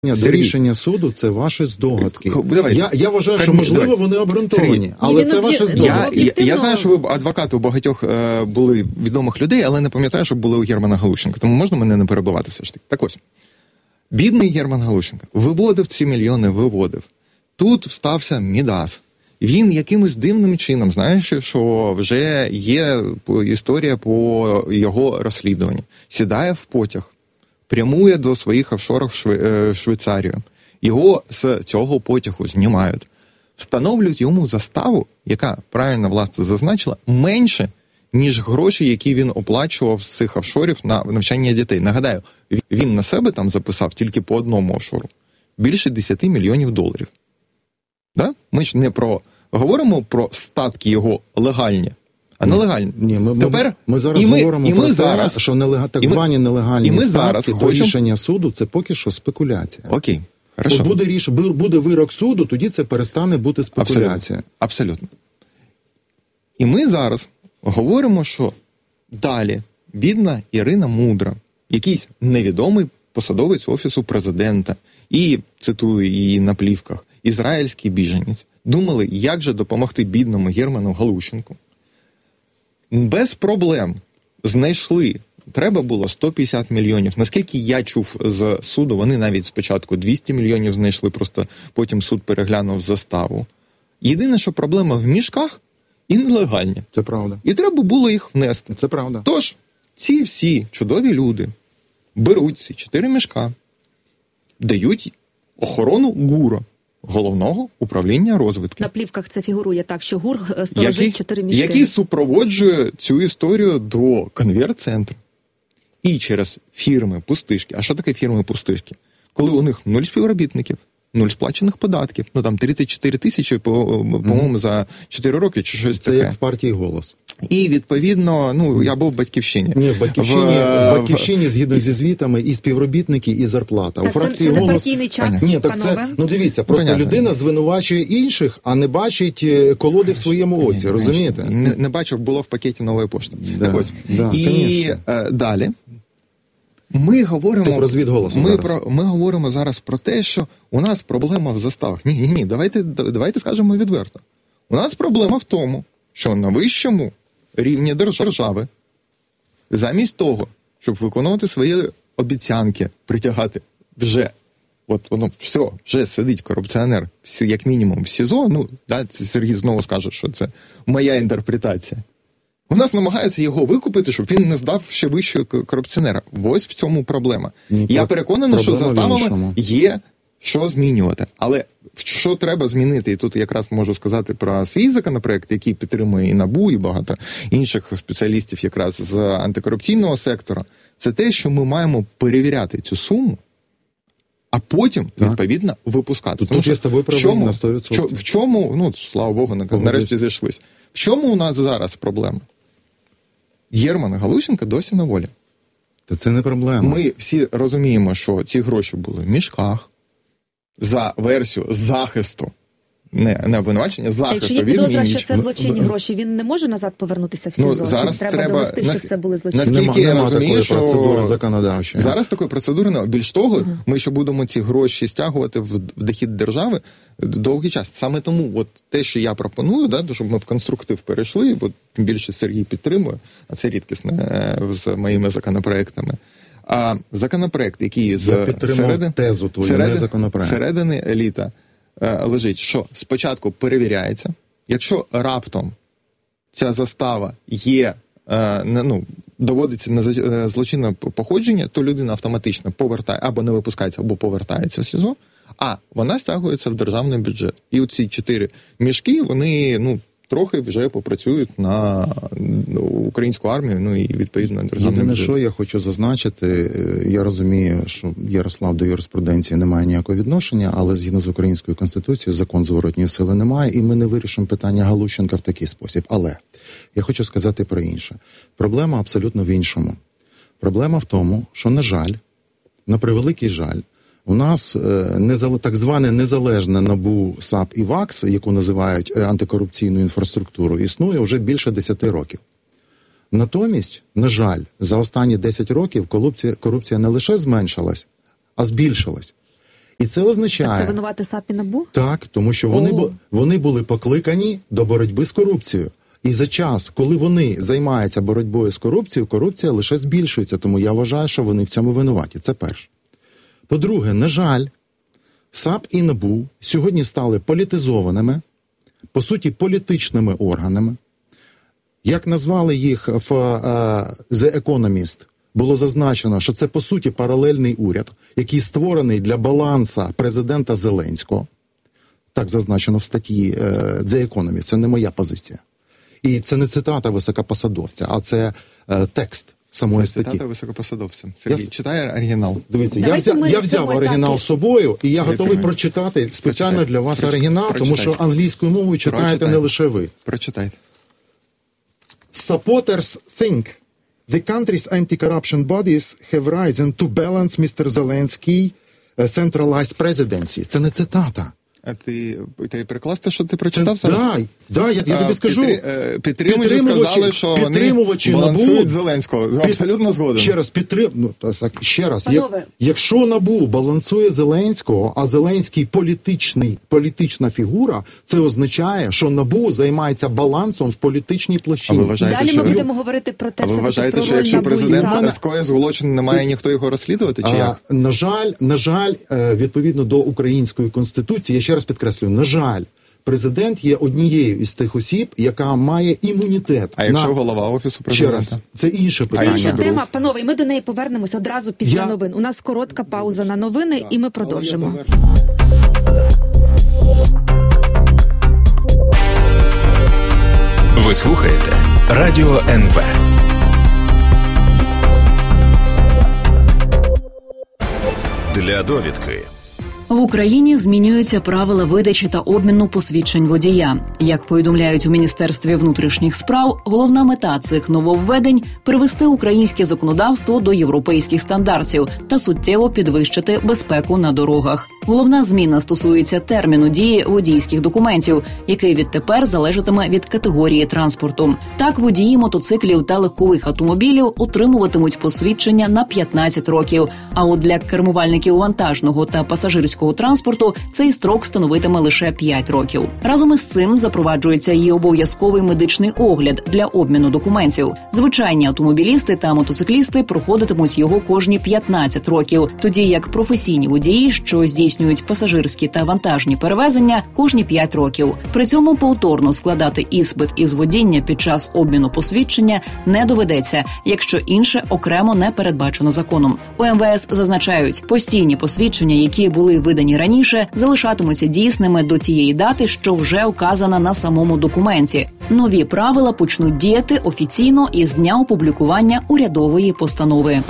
До рішення суду – це ваші здогадки. Я вважаю, що, можливо, вони обґрунтовані, Сергій, але це ваші здогадки. Я знаю, що ви адвокати у багатьох були відомих людей, але не пам'ятаю, що були у Германа Галущенка. Тому можна мене не перебивати все ж таки. Так ось, бідний Герман Галущенко виводив ці мільйони, виводив. Тут встався Мідас. Він якимось дивним чином, знаєш, що вже є історія по його розслідуванні. Сідає в потяг, прямує до своїх офшорів в Швейцарію. Його з цього потягу знімають. Встановлюють йому заставу, яка, правильно власне зазначила, менше, ніж гроші, які він оплачував з цих офшорів на навчання дітей. Нагадаю, він на себе там записав тільки по одному офшору. Більше 10 мільйонів доларів. Да? Ми ж не говоримо про статки його легальні, а нелегальні. Ні, ми зараз говоримо про те, що так звані нелегальні статки до рішення суду – це поки що спекуляція. Окей, хорошо. Буде вирок суду, тоді це перестане бути спекуляція. Абсолютно. І ми зараз говоримо, що далі бідна Ірина Мудра, якийсь невідомий посадовець Офісу Президента, і, цитую її на плівках, ізраїльський біженець, думали, як же допомогти бідному Герману Галущенку. Без проблем знайшли, треба було 150 мільйонів. Наскільки я чув з суду, вони навіть спочатку 200 мільйонів знайшли, просто потім суд переглянув заставу. Єдине, що проблема в мішках і нелегальні. Це правда. І треба було їх внести. Це правда. Тож, ці всі чудові люди беруть ці 4 мішка, дають охорону ГУРу, Головного управління розвідки. На плівках це фігурує так, що ГУР сторожить 4 мішки. Який супроводжує цю історію до конверт-центру. І через фірми-пустишки. А що таке фірми-пустишки? Коли у них 0 співробітників, 0 сплачених податків, там 34 тисячі, по-моєму, за 4 роки чи щось таке. Це як в партії «Голос». І, відповідно, я був в «Батьківщині». Ні, в «Батьківщині» згідно зі звітами і співробітники, і зарплата. У фракції «Голос» не партійний чат, ні, так це, дивіться, просто людина звинувачує інших, а не бачить колоди в своєму оці, розумієте? Не бачив, було в пакеті «Нової пошти». Да, так ось. Да, і далі ми говоримо, ми говоримо зараз про те, що у нас проблема в заставах. Ні, давайте скажемо відверто. У нас проблема в тому, що на вищому рівні держави, замість того, щоб виконувати свої обіцянки, притягати воно вже сидить корупціонер, як мінімум в СІЗО, Сергій знову скаже, що це моя інтерпретація. У нас намагаються його викупити, щоб він не здав ще вищого корупціонера. Ось в цьому проблема. Я переконаний, що заставами є що змінювати. Але що треба змінити, і тут якраз можу сказати про свій законопроект, який підтримує і НАБУ, і багато інших спеціалістів якраз з антикорупційного сектора, це те, що ми маємо перевіряти цю суму, а потім, відповідно, випускати. Тут я з тобою правий на 100%. В чому, слава Богу, нарешті зійшлись. В чому у нас зараз проблема? Герман Галущенко досі на волі. Та це не проблема. Ми всі розуміємо, що ці гроші були в мішках за версію захисту, не обвинувачення, захисту від мінічки. Якщо є підозра, що це злочинні гроші, він не може назад повернутися в СІЗО? Зараз треба довести, що це були злочинні? Наскільки я розумію, що процедури законодавчої. Зараз такої процедури немає. Більш того, ми ще будемо ці гроші стягувати в дохід держави довгий час. Саме тому те, що я пропоную, щоб ми в конструктив перейшли, бо тим більше Сергій підтримує, а це рідкісне з моїми законопроектами. А законопроект, який середини еліта лежить, що спочатку перевіряється, якщо раптом ця застава є, доводиться на злочинне походження, то людина автоматично повертає, або не випускається, або повертається в СІЗО, а вона стягується в державний бюджет. І оці 4 мішки, вони, трохи вже попрацюють на українську армію, і відповідно державний Єдине, бюджет. що я хочу зазначити, я розумію, що Ярослав до юриспруденції не має ніякого відношення, але згідно з українською конституцією закон зворотньої сили немає, і ми не вирішимо питання Галущенка в такий спосіб. Але я хочу сказати про інше. Проблема абсолютно в іншому. Проблема в тому, що, на превеликий жаль, у нас так зване незалежне НАБУ, САП і ВАКС, яку називають антикорупційною інфраструктурою, існує вже більше 10 років. Натомість, на жаль, за останні 10 років корупція не лише зменшилась, а збільшилась. І це означає... Це винувати САП і НАБУ? Так, тому що вони були покликані до боротьби з корупцією. І за час, коли вони займаються боротьбою з корупцією, корупція лише збільшується. Тому я вважаю, що вони в цьому винуваті. Це перше. По-друге, на жаль, САП і НАБУ сьогодні стали політизованими, по суті, політичними органами. Як назвали їх в The Economist, було зазначено, що це, по суті, паралельний уряд, який створений для баланса президента Зеленського. Так зазначено в статті The Economist, це не моя позиція. І це не цитата високопосадовця, а це текст самої статті. Цитата високопосадовця. Сергій, читає оригінал. Дивіться, я взяв оригінал з собою, і я готовий прочитати спеціально для вас оригінал, тому що англійською мовою читаєте не лише ви. Прочитайте. Supporters think the country's anti-corruption bodies have risen to balance Mr. Zelensky centralized presidency. Це не цитата. А ти перекласти, що ти прочитав зараз? Да, я тобі скажу. Підтримувачі сказали, що вони балансують Зеленського. Абсолютно згоден. Ще раз. Якщо НАБУ балансує Зеленського, а Зеленський політична фігура, це означає, що НАБУ займається балансом в політичній площині. Далі ми будемо говорити про те, що ви вважаєте, що якщо президент скоїв злочин, немає ніхто його розслідувати, чи як? На жаль, відповідно до української конституції, я ще раз підкреслюю, на жаль, президент є однією із тих осіб, яка має імунітет. А якщо голова Офісу президента? Ще раз, це інше питання. Це інша тема, панове, і ми до неї повернемося одразу після новин. У нас коротка пауза на новини, і ми продовжимо. Ви слухаєте Радіо НВ. Для довідки. В Україні змінюються правила видачі та обміну посвідчень водія. Як повідомляють у Міністерстві внутрішніх справ, головна мета цих нововведень – привести українське законодавство до європейських стандартів та суттєво підвищити безпеку на дорогах. Головна зміна стосується терміну дії водійських документів, який відтепер залежатиме від категорії транспорту. Так, водії мотоциклів та легкових автомобілів отримуватимуть посвідчення на 15 років, а от для кермувальників вантажного та пасажирського транспорту цей строк становитиме лише 5 років. Разом із цим запроваджується і обов'язковий медичний огляд для обміну документів. Звичайні автомобілісти та мотоциклісти проходитимуть його кожні 15 років, тоді як професійні водії, що здійснюють пасажирські та вантажні перевезення, кожні 5 років. При цьому повторно складати іспит із водіння під час обміну посвідчення не доведеться, якщо інше окремо не передбачено законом. У МВС зазначають, постійні посвідчення, які були видані раніше, залишатимуться дійсними до тієї дати, що вже указана на самому документі. Нові правила почнуть діяти офіційно із дня опублікування урядової постанови.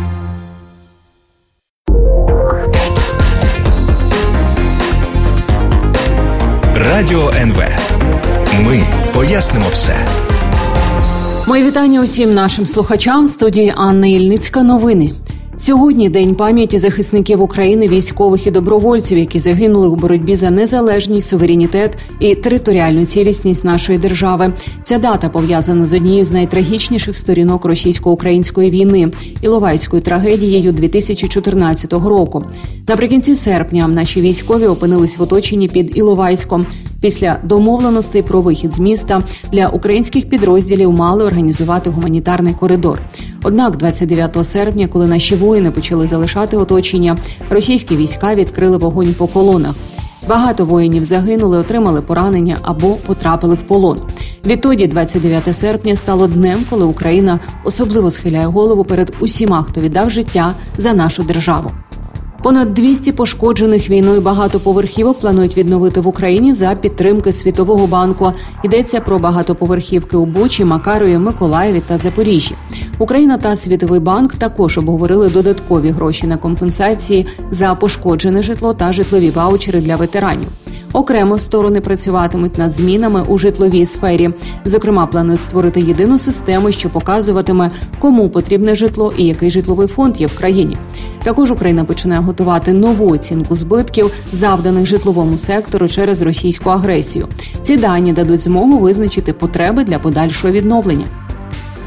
Радіо НВ. Ми пояснимо все. Мої вітання усім нашим слухачам. В студії Анна Ільницька. Новини. Сьогодні День пам'яті захисників України, військових і добровольців, які загинули у боротьбі за незалежність, суверенітет і територіальну цілісність нашої держави. Ця дата пов'язана з однією з найтрагічніших сторінок російсько-української війни – Іловайською трагедією 2014 року. Наприкінці серпня наші військові опинились в оточенні під Іловайськом. Після домовленостей про вихід з міста для українських підрозділів мали організувати гуманітарний коридор. Однак 29 серпня, коли наші воїни почали залишати оточення, російські війська відкрили вогонь по колонах. Багато воїнів загинули, отримали поранення або потрапили в полон. Відтоді 29 серпня стало днем, коли Україна особливо схиляє голову перед усіма, хто віддав життя за нашу державу. Понад 200 пошкоджених війною багатоповерхівок планують відновити в Україні за підтримки Світового банку. Йдеться про багатоповерхівки у Бучі, Макарові, Миколаєві та Запоріжжі. Україна та Світовий банк також обговорили додаткові гроші на компенсації за пошкоджене житло та житлові ваучери для ветеранів. Окремо сторони працюватимуть над змінами у житловій сфері. Зокрема, планують створити єдину систему, що показуватиме, кому потрібне житло і який житловий фонд є в країні. Також Україна починає готувати нову оцінку збитків, завданих житловому сектору через російську агресію. Ці дані дадуть змогу визначити потреби для подальшого відновлення.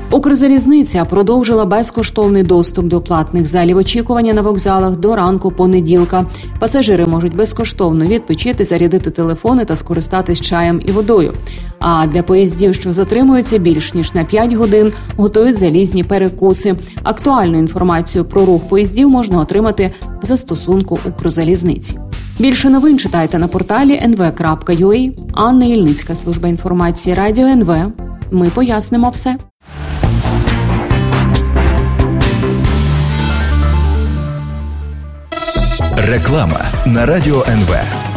Укрзалізниця продовжила безкоштовний доступ до платних залів очікування на вокзалах до ранку понеділка. Пасажири можуть безкоштовно відпочити, зарядити телефони та скористатись чаєм і водою. А для поїздів, що затримуються більш ніж на 5 годин, готують залізні перекуси. Актуальну інформацію про рух поїздів можна отримати в застосунку Укрзалізниці. Більше новин читайте на порталі nv.ua. Анна Ільницька, служба інформації Радіо НВ. Ми пояснимо все. Реклама на Радіо НВ.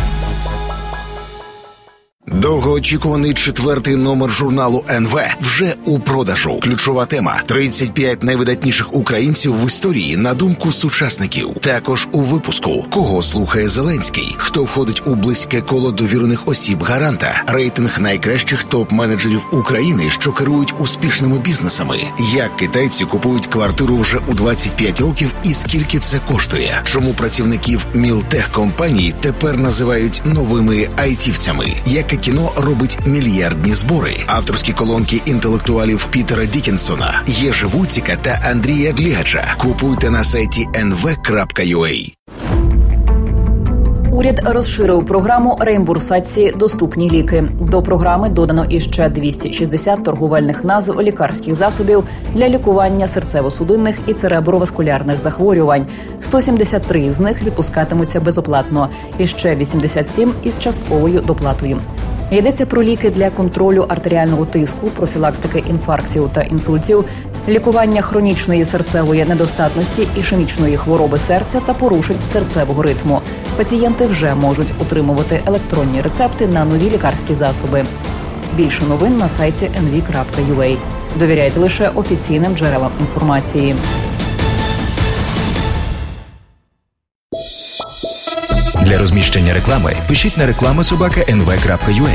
Довгоочікуваний 4-й номер журналу НВ вже у продажу. Ключова тема – 35 найвидатніших українців в історії на думку сучасників. Також у випуску «Кого слухає Зеленський?», хто входить у близьке коло довірених осіб гаранта, рейтинг найкращих топ-менеджерів України, що керують успішними бізнесами, як китайці купують квартиру вже у 25 років і скільки це коштує, чому працівників мілтехкомпаній тепер називають новими айтівцями, яке кіно робить мільярдні збори, авторські колонки інтелектуалів Пітера Дікінсона, Єжи Вуціка та Андрія Глігача. Купуйте на сайті nv.ua. Уряд розширив програму реімбурсації «Доступні ліки». До програми додано іще 260 торговельних назв лікарських засобів для лікування серцево-судинних і цереброваскулярних захворювань. 173 з них відпускатимуться безоплатно, і ще 87 із частковою доплатою. Йдеться про ліки для контролю артеріального тиску, профілактики інфарктів та інсультів, лікування хронічної серцевої недостатності, ішемічної хвороби серця та порушень серцевого ритму. Пацієнти вже можуть отримувати електронні рецепти на нові лікарські засоби. Більше новин на сайті nv.ua. Довіряйте лише офіційним джерелам інформації. Для розміщення реклами пишіть на reklama@nv.ua.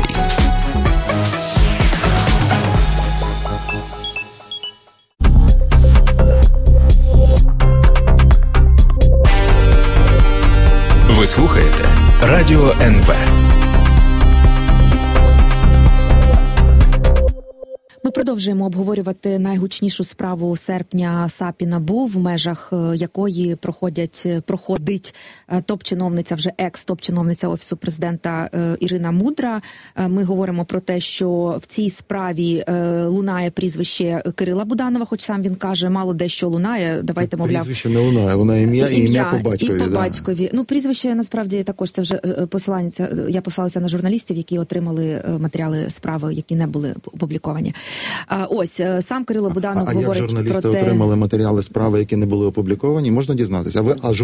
Ви слухаєте Радіо НВ. Ми продовжуємо обговорювати найгучнішу справу серпня САП і НАБУ, в межах якої проходить топ-чиновниця, вже екс-топ-чиновниця Офісу президента Ірина Мудра. Ми говоримо про те, що в цій справі лунає прізвище Кирила Буданова, хоч сам він каже, мало дещо лунає. Давайте, мовляв... Прізвище не лунає ім'я і ім'я по батькові. І по батькові. Ну, прізвище, насправді, також це вже я посилалася на журналістів, які отримали матеріали справи, які не були опубліковані. Ось, сам Кирило Буданов говорить про те... А як журналісти отримали матеріали справи, які не були опубліковані, можна дізнатися.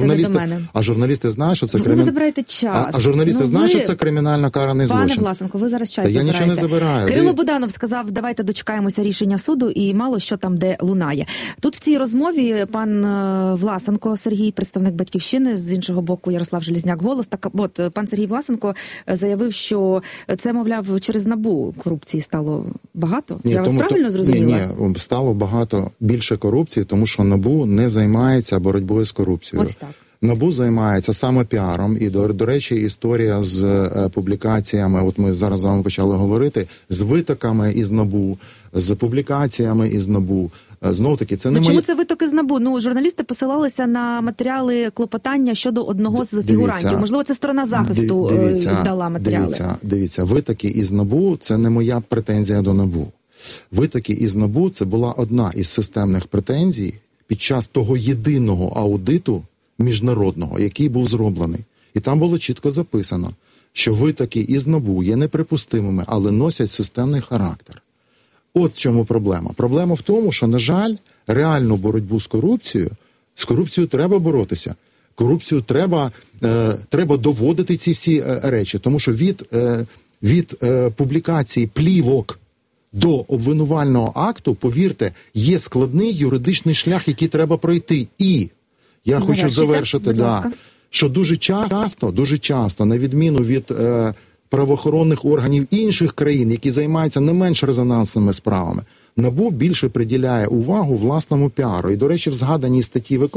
А журналісти знають, що це ви забираєте час. А журналісти знають, що це кримінально караний злочин. Пане Власенко, ви зараз час забираєте. Я нічого не забираю. Кирило Буданов сказав, давайте дочекаємося рішення суду, і мало що там де лунає. Тут в цій розмові пан Власенко Сергій, представник «Батьківщини», з іншого боку Ярослав Железняк, «Голос». Так от, пан Сергій Власенко заявив, що це, мовляв, через НАБУ корупції стало багато. Я вас правильно зрозуміла? Ні, стало багато більше корупції, тому що НАБУ не займається боротьбою з корупцією. Ось так. НАБУ займається саме піаром, і, до речі, історія з публікаціями, от ми зараз з вами почали говорити, з витоками із НАБУ, з публікаціями із НАБУ. Знов-таки, це не чому це витоки з НАБУ? Журналісти посилалися на матеріали клопотання щодо одного з фігурантів. Можливо, це сторона захисту дала матеріали. Дивіться, витоки із НАБУ – це не моя претензія до НАБУ. Витоки із НАБУ – це була одна із системних претензій під час того єдиного аудиту міжнародного, який був зроблений. І там було чітко записано, що витоки із НАБУ є неприпустимими, але носять системний характер. От в чому проблема. Проблема в тому, що, на жаль, реальну боротьбу з корупцією треба боротися. Корупцію треба доводити ці всі речі. Тому що від публікації плівок до обвинувального акту, повірте, є складний юридичний шлях, який треба пройти. І я хочу завершити, що дуже часто, на відміну від правоохоронних органів інших країн, які займаються не менш резонансними справами, НАБУ більше приділяє увагу власному піару. І, до речі, в згаданій статті в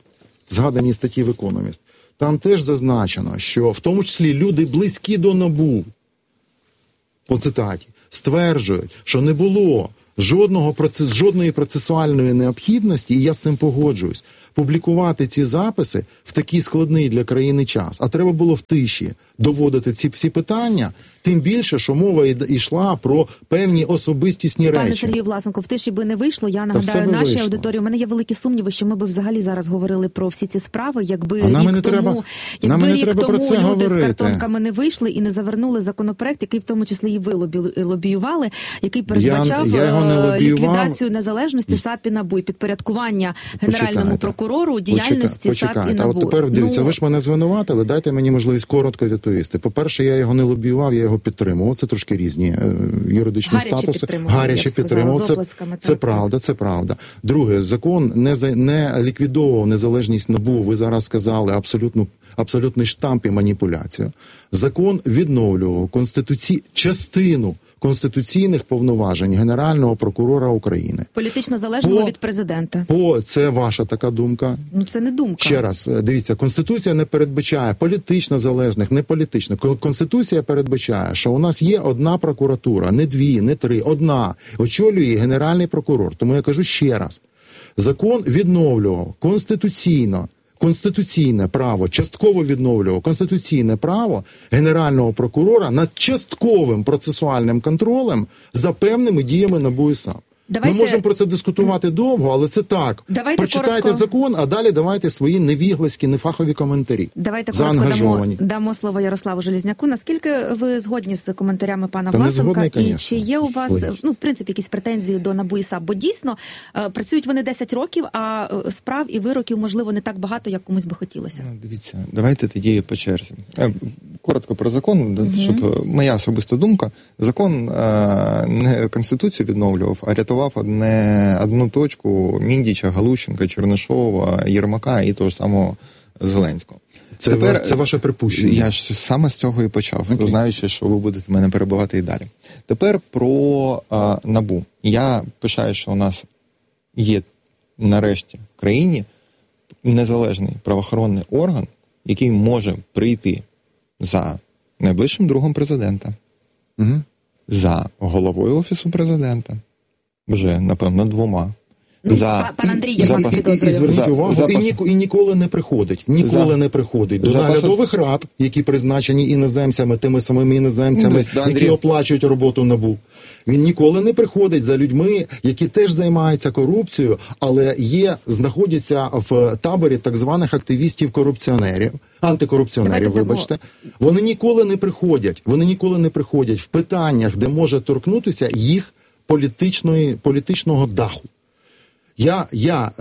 «Економіст», там теж зазначено, що в тому числі люди близькі до НАБУ, по цитаті, стверджують, що не було жодної процесуальної необхідності, і я з цим погоджуюсь, публікувати ці записи в такий складний для країни час. А треба було в тиші доводити ці всі питання, тим більше, що мова йшла про певні особистісні речі. Пане Сергію Власенко, в тиші би не вийшло. Я нагадаю нашій аудиторії, у мене є великі сумніви, що ми би взагалі зараз говорили про всі ці справи, якби рік тому люди з картонками не вийшли і не завернули законопроект, який в тому числі і ви лобіювали, який передбачав ліквідацію незалежності САП і НАБУ і підпорядкування Генеральному прокурору діяльності САП і НАБУ. А от тепер, дивіться, ви ж мене звинуватили, дайте мені можливість коротко відповісти. По-перше, я його не лобіював, я його підтримував. Це трошки різні юридичні статуси. Гаряче підтримував. Це правда. Друге, закон не ліквідовував незалежність НАБУ, ви зараз сказали, абсолютний штамп і маніпуляцію. Закон відновлював частину конституційних повноважень Генерального прокурора України. Політично залежного від президента. Це ваша така думка? Це не думка. Ще раз, дивіться, Конституція не передбачає політично залежних, не політично. Конституція передбачає, що у нас є одна прокуратура, не дві, не три, одна. Очолює Генеральний прокурор. Тому я кажу ще раз. Закон відновлював конституційне право, частково відновлював конституційне право Генерального прокурора над частковим процесуальним контролем за певними діями НАБУ і САП. Ми можемо про це дискутувати довго, але це так. Прочитайте закон, а далі давайте свої невіглаські, нефахові коментарі. Давайте коротко дамо слово Ярославу Железняку. Наскільки ви згодні з коментарями пана Власенка? І чи є у вас, в принципі, якісь претензії до НАБУ і САП? Бо дійсно, працюють вони 10 років, а справ і вироків, можливо, не так багато, як комусь би хотілося. Дивіться, давайте тоді по черзі. Коротко про закон, щоб моя особиста думка. Закон не Конституцію відновлював, а рятував одну точку Міндіча, Галущенка, Чернишова, Єрмака і того ж самого Зеленського. Це ваше припущення. Я ж саме з цього і почав, знаючи, що ви будете мене перебивати і далі. Тепер про НАБУ. Я пишаю, що у нас є нарешті в країні незалежний правоохоронний орган, який може прийти за найближчим другом президента, за головою Офісу президента, вже, напевно, двома. Пан Андрій, я вас підозрюю. Зверніть увагу, і ніколи не приходить. До наглядових рад, які призначені іноземцями, тими самими іноземцями, які оплачують роботу НАБУ. Він ніколи не приходить за людьми, які теж займаються корупцією, але знаходяться в таборі так званих активістів-корупціонерів, антикорупціонерів, вибачте. Вони ніколи не приходять в питаннях, де може торкнутися їх політичного даху. Я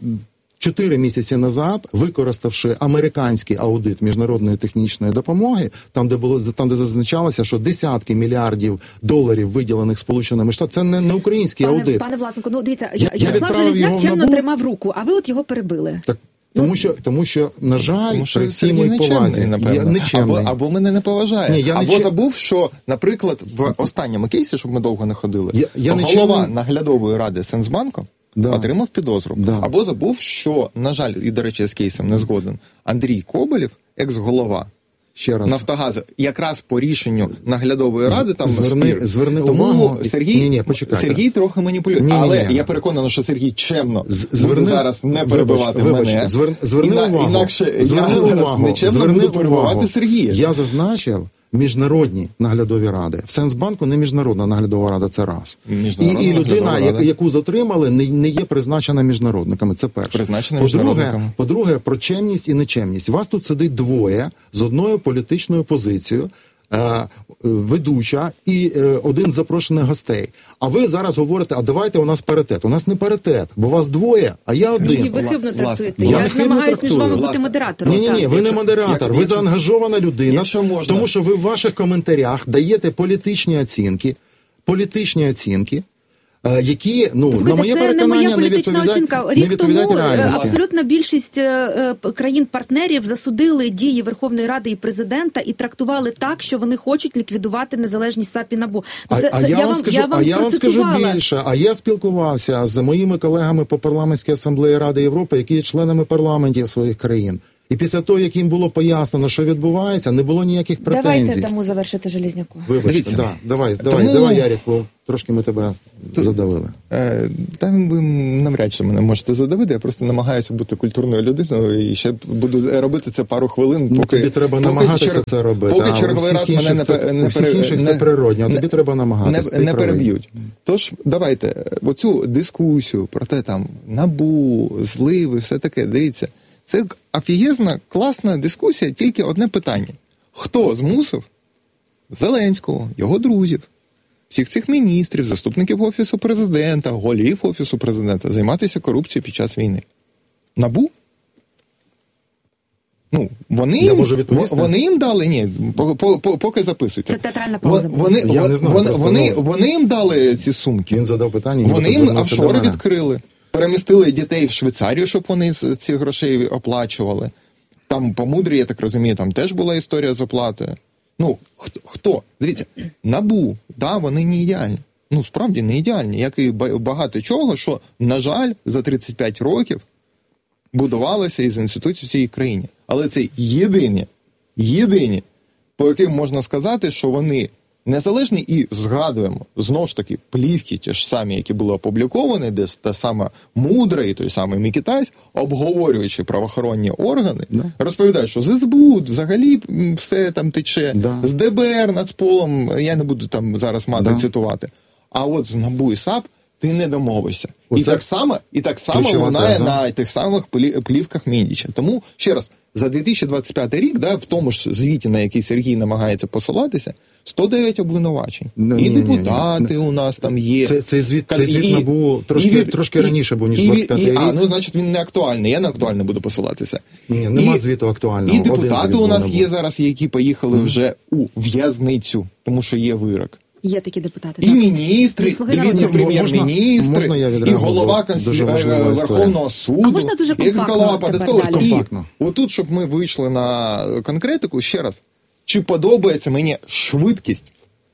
4 місяці назад, використавши американський аудит міжнародної технічної допомоги, там, де зазначалося, що десятки мільярдів доларів, виділених Сполученими Штатами, це не український аудит. Пане Власенко, дивіться, Ярослав Железняк чемно тримав руку, а ви от його перебили. Так. Тому що, на жаль, при всій моїй повазі, нечемний. Або мене не поважає. Або забув, що, наприклад, в останньому кейсі, щоб ми довго не ходили, голова наглядової ради Сенсбанку отримав підозру. Або забув, що, на жаль, і, до речі, з кейсом не згоден, Андрій Коболєв, екс-голова Нафтогазу, якраз по рішенню наглядової ради там зверни тому увагу. Сергій трохи маніпулює. Але я переконаний, що Сергій чемно буде зараз не перебивати мене. Інакше я зараз нечемно буду перебивати Сергія. Я зазначив міжнародні наглядові ради. В Сенсбанку не міжнародна наглядова рада, це раз. І людина, яку затримали, не є призначена міжнародниками, це перше. По-друге, про чемність і нечемність. Вас тут сидить двоє з одною політичною позицією, ведуча і один з запрошених гостей. А ви зараз говорите, а давайте у нас паритет. У нас не паритет, бо вас двоє, а я один. Ви хибно трактуєте. Я намагаюся між вами бути модератором. Ні, ви не модератор, ви заангажована людина, тому що ви в ваших коментарях даєте політичні оцінки, які, на моє переконання, не відповідають реальності. Абсолютна більшість країн-партнерів засудили дії Верховної Ради і президента і трактували так, що вони хочуть ліквідувати незалежність САП і НАБУ. Я вам скажу більше. А я спілкувався з моїми колегами по парламентській асамблеї Ради Європи, які є членами парламентів своїх країн. І після того, як їм було пояснено, що відбувається, не було ніяких претензій. Давайте тому завершити Железняку. Вибачте, давай, Ярику, трошки ми тебе задавили. Там ви навряд чи мене можете задавити, я просто намагаюся бути культурною людиною і ще буду робити це пару хвилин, поки... Тобі треба намагатися це робити. Поки черговий раз мене у всіх інших це природньо, а тобі треба намагатися. Не переб'ють. Тож, давайте, оцю дискусію про те, там, НАБУ, зливи, все таке, дивіться, це офігезна, класна дискусія, тільки одне питання. Хто змусив Зеленського, його друзів, всіх цих міністрів, заступників Офісу Президента, голів Офісу Президента займатися корупцією під час війни? НАБУ? Ну, вони їм дали, ні, поки записуйте. Це театральна пауза. Вони їм дали ці сумки. Він задав питання. Вони їм офшори відкрили. Перемістили дітей в Швейцарію, щоб вони з цих грошей оплачували. Там по Мудрі, я так розумію, там теж була історія з оплатою. Ну, хто? Дивіться, НАБУ, да, вони не ідеальні. Ну, справді не ідеальні. Як і багато чого, що, на жаль, за 35 років будувалося із інституцій в цій країні. Але це єдині, по яким можна сказати, що вони незалежні, і згадуємо, знову ж таки, плівки ті ж самі, які були опубліковані, де та сама Мудра і той самий Мікітась, обговорюючи правоохоронні органи, розповідають, що з СБУ взагалі все там тече, з ДБР, Нацполом, я не буду там зараз цитувати, а от з НАБУ і САП ти не домовишся. І так само лунає на тих самих плівках Міндіча. Тому, ще раз, за 2025 рік, в тому ж звіті, на який Сергій намагається посилатися, 109 обвинувачень. Депутати у нас там є. Цей звіт НАБУ трошки раніше був, ніж 25-й рік. Ну, значить, він не актуальний. Я не актуально буду посилатися. Ні, нема звіту актуального. І депутати у нас є зараз, які поїхали вже у в'язницю, тому що є вирок. Є такі депутати. І міністри, і віце-прем'єр-міністри, і голова Верховного суду, а можна дуже компактно? І отут, щоб ми вийшли на конкретику, ще раз, чи подобається мені швидкість,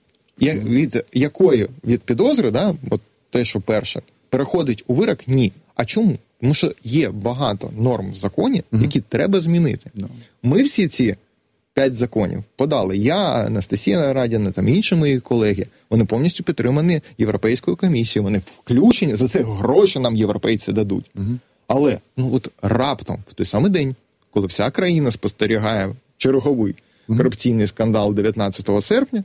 якою від підозри, от те, що перше, переходить у вирок? Ні. А чому? Тому що є багато норм в законі, які треба змінити. Ми всі ці 5 законів подали. Я, Анастасія Радіна, там інші мої колеги, вони повністю підтримані Європейською комісією, вони включені, за це гроші нам європейці дадуть. Але, от раптом, в той самий день, коли вся країна спостерігає черговий корупційний скандал 19 серпня,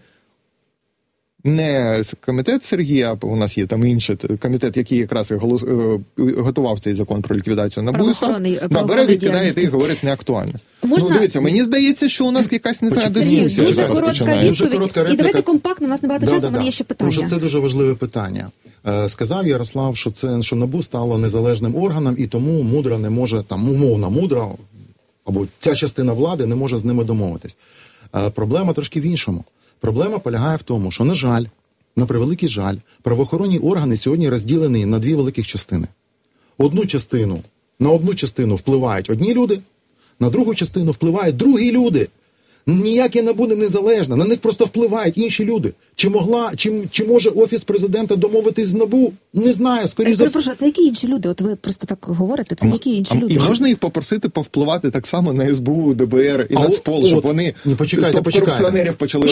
не комітет Сергія, у нас є там інший комітет, який якраз готував цей закон про ліквідацію НАБУ і САП, бере, відкидає і говорить неактуально. Дивіться, мені здається, що у нас якась не та дискусія. Дуже коротка відповідь. І давайте компактно, у нас небагато часу, у мене є ще питання. Тому що це дуже важливе питання. Сказав Ярослав, що НАБУ стало незалежним органом, і тому Мудра не може, там, умовна Мудра, або ця частина влади не може з ними домовитись. Проблема трошки в іншому. Проблема полягає в тому, що, на превеликий жаль, правоохоронні органи сьогодні розділені на 2 великих частини. На одну частину впливають одні люди, на другу частину впливають другі люди. Ніяке не буде незалежне, на них просто впливають інші люди. Чи може Офіс Президента домовитись з НАБУ? Не знаю, скоріше за все. Це які інші люди? От ви просто так говорите, це які інші люди? І можна їх попросити повпливати так само на СБУ, ДБР і Нацпол, щоб вони корупціонерів почали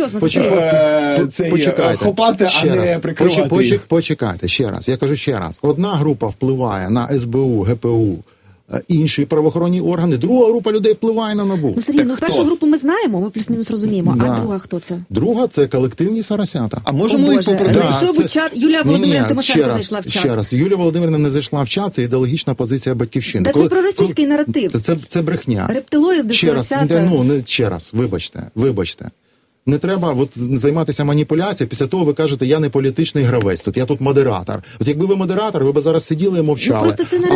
хопати, а не прикривати їх. Почекайте, ще раз. Я кажу ще раз. Одна група впливає на СБУ, ГПУ, інші правоохоронні органи, друга група людей впливає на НАБУ. Сергій, першу групу ми знаємо, ми плюс-мінус розуміємо, а друга хто це? Друга – це колективні сарасята. А можемо їх попросити? Зайшов у чат, Юлія Володимирівна Тимошенко зайшла в чат. Ще раз, Юлія Володимирівна не зайшла в чат, це ідеологічна позиція Батьківщини. Та це проросійський наратив. Це брехня. Рептилоїди, сарасята. Ще раз, вибачте. Не треба займатися маніпуляцією. Після того ви кажете, я не політичний гравець, я тут модератор. От якби ви модератор, ви б зараз сиділи і мовчали.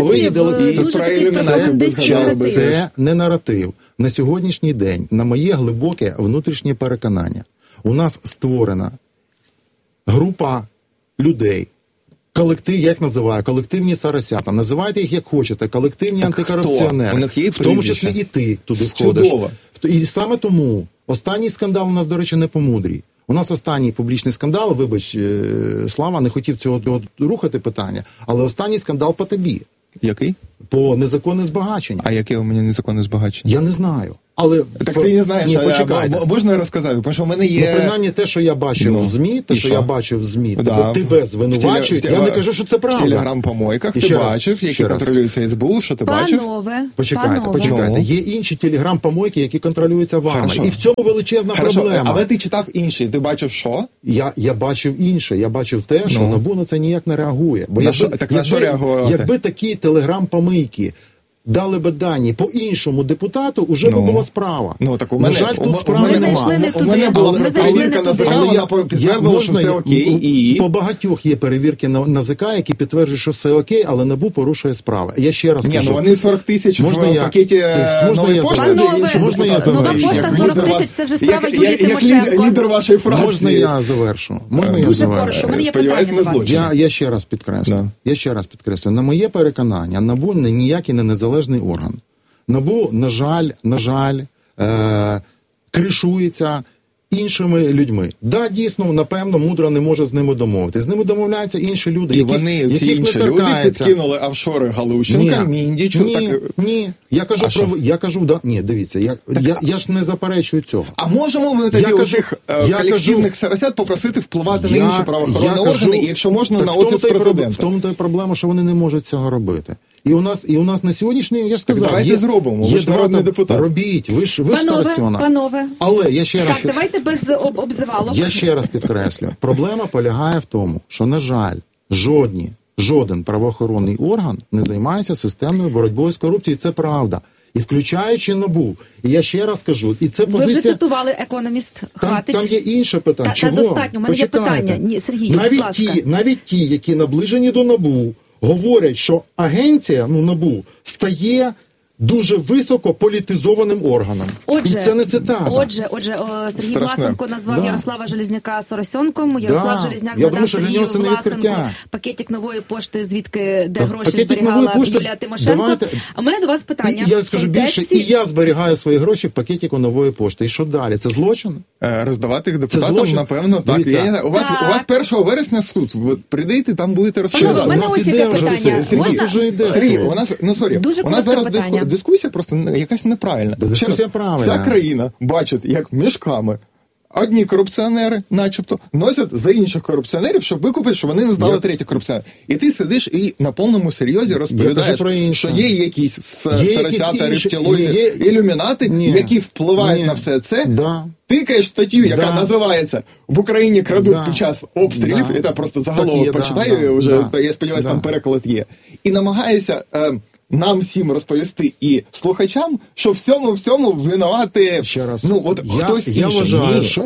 Це не наратив. На сьогоднішній день, на моє глибоке внутрішнє переконання, у нас створена група людей, я їх називаю, колективні сарасята. Називайте їх як хочете, колективні антикорупціонери. В тому числі і ти туди входиш. І саме тому останній скандал у нас, до речі, не по Мудрій. У нас останній публічний скандал, вибач, Слава, не хотів цього рухати питання, але останній скандал по тобі. Який? По незаконне збагачення. А яке у мене незаконне збагачення? Я не знаю. Але так ти не знаєш, можна розказати, тому що в мене є... принаймні те, що я бачив в ЗМІ, тебе звинувачують, я не кажу, що це правда. В телеграм-помойках ти бачив, які контролюються СБУ, що ти бачив? Почекайте. Є інші телеграм-помойки, які контролюються вами. І в цьому величезна проблема. Але ти читав інші, ти бачив що? Я бачив інше, я бачив те, що НАБУ на це ніяк не реагує. Бо якби такі телеграм-помийки дали би дані по іншому депутату, уже би була справа. На жаль, тут справи немає. У мене була перевірка НАЗК, вона підтвердила, що все окей. По багатьох є перевірки НАЗК, які підтверджують, що все окей, але НАБУ порушує справи. Я ще раз кажу. Вони 40 тисяч в пакеті нової пошти. Можна я завершу? Нова пошта 40 тисяч, це вже справа Юлії Тимошенко. Як лідер вашої фракції. Можна я завершу? Дуже коротко, у мене є питання до вас. Я ще раз підкреслю. На моє переконання, НАБУ ніякий не незалежний орган. НАБУ, на жаль, кришується іншими людьми. Да, дійсно, напевно, мудро не може з ними домовитися. З ними домовляються інші люди, ці інші люди підкинули офшори Галущенка, Міндічу. Я кажу, дивіться, я ж не заперечую цього. А можемо ми тоді у цих колективних сарасят попросити впливати на інші правоохоронні органи, і якщо можна, на офіс президента? В тому то й проблема, що вони не можуть цього робити. І у нас на сьогоднішній, я ж сказав, давайте зробимо, ви ж народний депутат. Робіть, ви ж Сарасьона. Панове. Але я ще раз... Так, давайте без обзивалок. Я ще раз підкреслю. Проблема полягає в тому, що, на жаль, жоден правоохоронний орган не займається системною боротьбою з корупцією. Це правда. І включаючи НАБУ. І я ще раз кажу, і це позиція... Ви вже цитували «Економіст». Хватить. Там є інше питання. Чого? Достатньо. У мене є питання. Сергій, будь ласка. Навіть ті, які наближені до НАБУ, говорять, що агенція, НАБУ, стає дуже високо політизованим органом. І це не цитата. Отже, Сергій Власенко назвав Ярослава Железняка Соросьонком. Ярослав Железняк задав Сергію Власенку пакетик нової пошти, де гроші зберігала Юлія Тимошенко. А в мене до вас питання. Я скажу більше, і я зберігаю свої гроші в пакетику нової пошти. І що далі? Це злочин? Роздавати їх депутатам, напевно, так. У вас 1 вересня суд. Прийдете, там будете розповідати. У мене ось яке питання. Сергій, у нас зараз дискусія просто якась неправильна. Дискусія правильна. Вся країна бачить, як мішками одні корупціонери, начебто, носять за інших корупціонерів, щоб викупити, що вони не здали третіх корупціонерів. І ти сидиш і на повному серйозі розповідаєш, що є якісь сарасята, рептилоїди, ілюмінати, які впливають на все це. Тикаєш статтю, яка називається «В Україні крадуть під час обстрілів», і це просто заголовок почитаю, вже, я сподіваюся, там переклад є. І намагаєшся нам всім розповісти і слухачам, що всьому винувати хтось інший. Я вважаю, що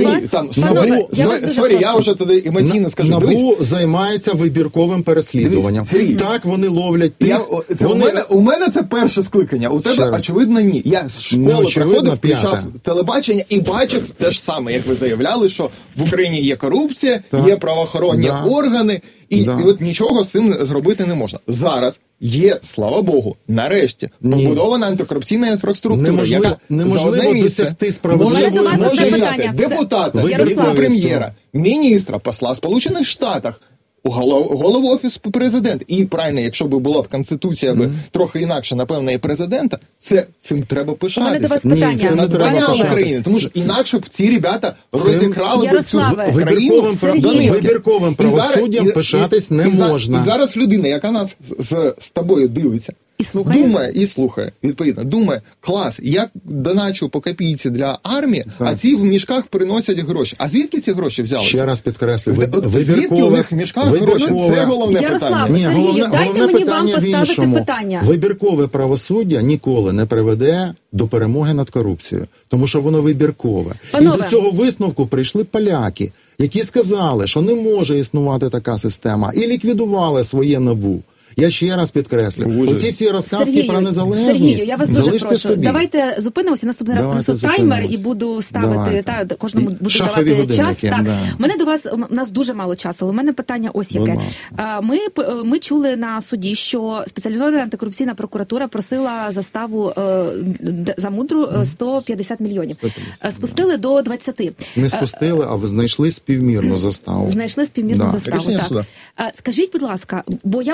НАБУ, я вже туди емоційно скажу. НАБУ займається вибірковим переслідуванням. Так вони ловлять тих. У мене це перше скликання, у тебе, очевидно, ні. Я з школи приходив, включав телебачення і бачив те ж саме, як ви заявляли, що в Україні є корупція, є правоохоронні органи, і от нічого з цим зробити не можна. Зараз є, слава Богу, нарешті побудована антикорупційна інфраструктура, яка за одне місце може взяти депутата, віце-прем'єра, міністра, посла Сполучених Штатів, голову Офісу Президента. І правильно, якщо б була б Конституція трохи інакше, напевно, і президента, цим треба пишатися. У мене до вас питання. Це не треба України, тому що інакше б ці ребята розікрали б цю країну. Вибірковим правосуддям пишатись не можна. І зараз людина, яка нас з тобою дивиться, слухає, відповідно, думає, клас, я доначу по копійці для армії, а ці в мішках приносять гроші. А звідки ці гроші взялися? Ще раз підкреслю, звідки у них в мішках гроші? Це головне питання. Головне питання в іншому. Вибіркове правосуддя ніколи не приведе до перемоги над корупцією, тому що воно вибіркове. І до цього висновку прийшли поляки, які сказали, що не може існувати така система, і ліквідували своє НАБУ. Я ще раз підкреслю. Оці всі розказки про незалежність, Сергію, я вас дуже прошу. Собі. Давайте зупинимося, наступний раз принесу таймер і буду ставити, кожному буду давати час. У мене до вас, у нас дуже мало часу, але у мене питання ось яке. Ми чули на суді, що спеціалізована антикорупційна прокуратура просила заставу за мудру 150 мільйонів. Спустили до 20. Не спустили, а ви знайшли співмірну заставу. Знайшли співмірну заставу, так. Скажіть, будь ласка, бо я ось яку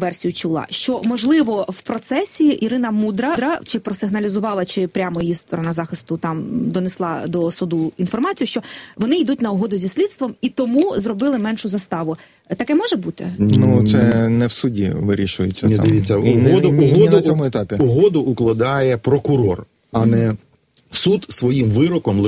версію чула, що, можливо, в процесі Ірина Мудра чи просигналізувала, чи прямо її сторона захисту там донесла до суду інформацію, що вони йдуть на угоду зі слідством і тому зробили меншу заставу. Таке може бути? Ну, це не в суді вирішується. Ні, дивіться, на цьому етапі. Угоду укладає прокурор, а не суд своїм вироком